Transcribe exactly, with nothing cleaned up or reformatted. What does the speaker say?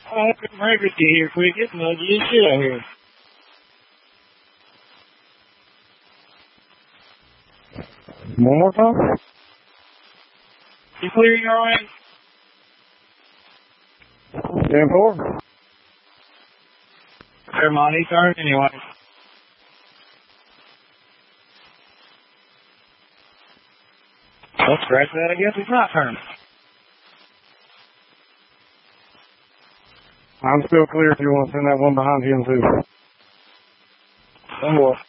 I can break it to you here quick. It's muddy as shit out here. One more time? You clearing all right? ten four? Never mind, he turned anyway. Well, scratch that. I guess he's not turning. I'm still clear if you want to send that one behind him too. One more.